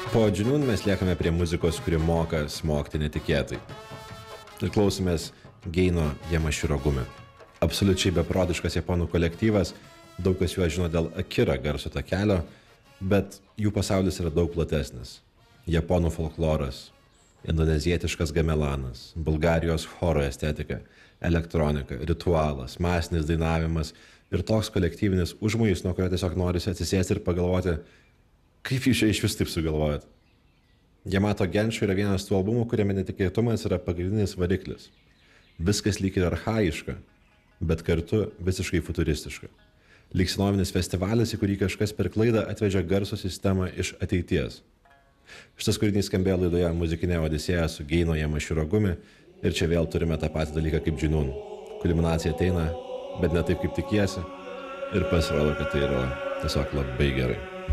Po Džinun mes liekame prie muzikos, kuri moka smogti netikėtai. Ir klausomės Geino Yamashiro Gumi. Absoliučiai beprotiškas japonų kolektyvas, daug kas juos žino dėl Akira garso takelio, bet jų pasaulis yra daug platesnis. Japonų folkloras, indonezietiškas gamelanas, Bulgarijos choro estetika, elektronika, ritualas, masinis dainavimas ir toks kolektyvinis užmojis, nuo kurio tiesiog norisi atsisėsti ir pagalvoti, kaip jūs čia iš vis taip sugalvojat? Yamato Gensho yra vienas tų albumų, kuriame netikėtumas yra pagrindinis variklis. Viskas lyg ir archaiška, bet kartu visiškai futuristiška. Lyg senovinis festivalis, į kurį kažkas per klaidą atvežė garso sistemą iš ateities. Šitas kūrinys skambėjo laidoje Muzikinė Odisėja su Geino Yamashiro Gumi ir čia vėl turime tą patį dalyką kaip Džinun. Kulminacija ateina, bet ne taip kaip tikiesi ir pasirodo, kad tai yra tiesiog labai gerai.